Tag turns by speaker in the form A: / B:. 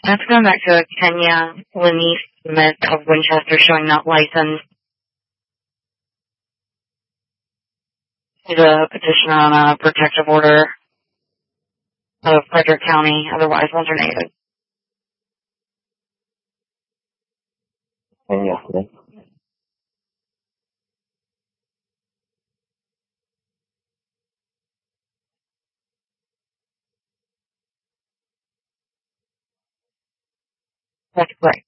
A: That's going back to Kenya Lanice Smith of Winchester showing not licensed. She's a petitioner on a protective order of Frederick County, otherwise alternated.
B: And yesterday.
A: That's correct.